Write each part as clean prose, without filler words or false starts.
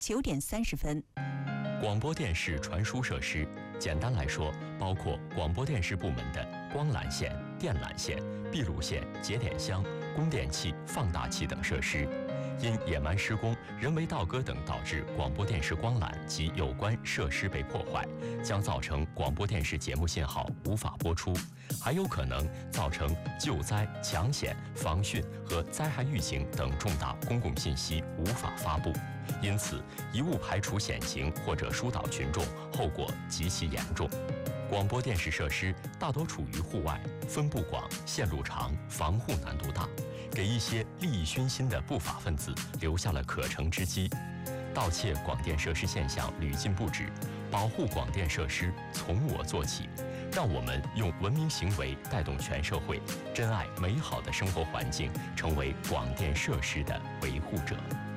9点30分。 广播电视传输设施，简单来说，包括广播电视部门的光缆线、电缆线、闭路线、节点箱、供电器、放大器等设施。因野蛮施工、人为倒戈等导致广播电视光缆及有关设施被破坏，将造成广播电视节目信号无法播出，还有可能造成救灾、抢险、防汛和灾害预警等重大公共信息无法发布。因此，一勿排除险情或者疏导群众，后果极其严重。广播电视设施大多处于户外，分布广、线路长、防护难度大，给一些利益熏心的不法分子留下了可乘之机。盗窃广电设施现象屡禁不止，保护广电设施从我做起，让我们用文明行为带动全社会，珍爱美好的生活环境，成为广电设施的维护者。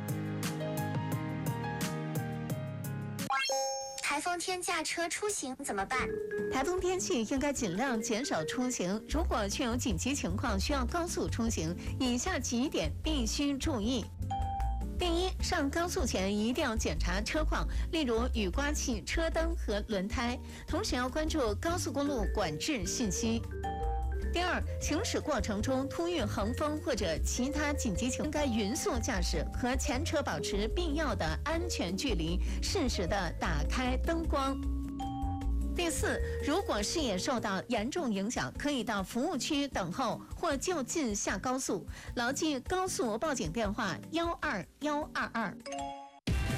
台风天驾车出行怎么办？ 台风天气应该尽量减少出行，如果确有紧急情况需要高速出行，以下几点必须注意。第一，上高速前一定要检查车况，例如雨刮器、车灯和轮胎，同时要关注高速公路管制信息。第二，行驶过程中突遇横风或者其他紧急情况，应该匀速驾驶，和前车保持必要的安全距离，适时的打开灯光。第四，如果视野受到严重影响，可以到服务区等候或就近下高速，牢记高速报警电话12122。